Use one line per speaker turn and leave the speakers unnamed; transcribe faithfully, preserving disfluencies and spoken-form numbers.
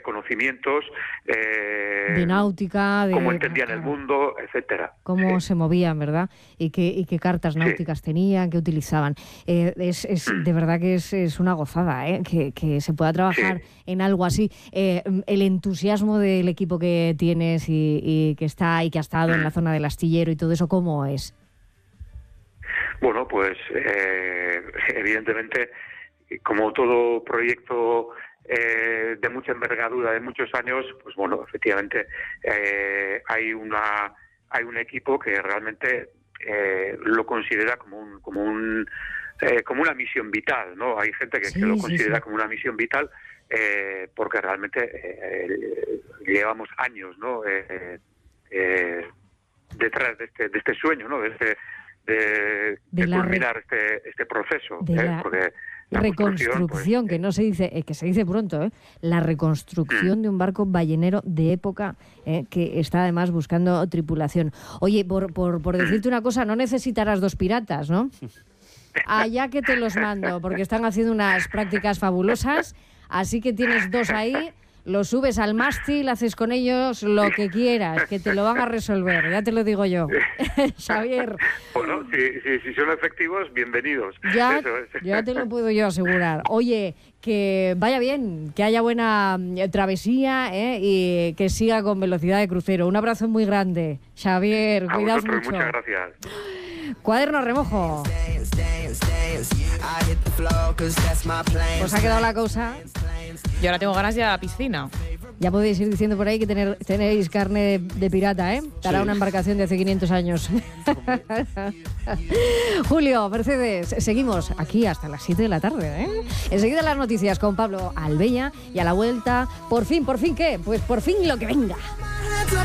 conocimientos eh,
de náutica, de
cómo entendían
claro,
el mundo, etcétera.
Cómo
sí.
se movían, ¿verdad? Y qué, y qué cartas náuticas sí. tenían, qué utilizaban. Eh, es, es mm. de verdad que es, es una gozada, ¿eh? que, que se pueda trabajar sí. en algo así. Eh, el entusiasmo del equipo que tienes y, y que está y que ha estado mm. en la zona del astillero y todo eso, ¿cómo es?
Bueno, pues eh, evidentemente, como todo proyecto eh, de mucha envergadura, de muchos años, pues bueno, efectivamente eh, hay una hay un equipo que realmente eh, lo considera como un como un eh, como una misión vital, ¿no? Hay gente que,
sí,
que lo
sí,
considera
sí.
como una misión vital eh, porque realmente eh, llevamos años, ¿no? Eh, eh, detrás de este de este sueño, ¿no? De este de, de, de culminar re... este este proceso,
de
¿eh?
la...
Porque la
reconstrucción,
pues,
que no se dice, eh, que se dice pronto, ¿eh? La reconstrucción mm. de un barco ballenero de época eh, que está además buscando tripulación. Oye, por, por, por decirte una cosa, no necesitarás dos piratas, ¿no? Allá que te los mando, porque están haciendo unas prácticas fabulosas, así que tienes dos ahí, los subes al mástil, haces con ellos lo que quieras, que te lo van a resolver, ya te lo digo yo. Xavier.
Bueno, si, si, si son efectivos, bienvenidos.
Ya,
Eso es.
ya te lo puedo yo asegurar. Oye, que vaya bien, que haya buena eh, travesía eh, y que siga con velocidad de crucero. Un abrazo muy grande, Xavier, cuidaos mucho.
Muchas gracias.
Cuaderno remojo. Pues ha quedado la cosa.
Yo ahora tengo ganas de ir a la piscina.
Ya podéis ir diciendo por ahí que tener, tenéis carne de, de pirata, ¿eh? Para sí. una embarcación de hace quinientos años. Julio, Mercedes, seguimos aquí hasta las siete de la tarde, ¿eh? Enseguida las noticias con Pablo Albella y a la vuelta, por fin, ¿por fin qué? Pues por fin lo que venga.